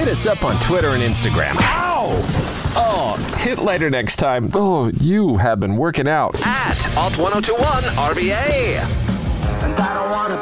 Hit us up on Twitter and Instagram. Ow! Oh, hit later next time. Oh, you have been working out. At Alt1021 RBA.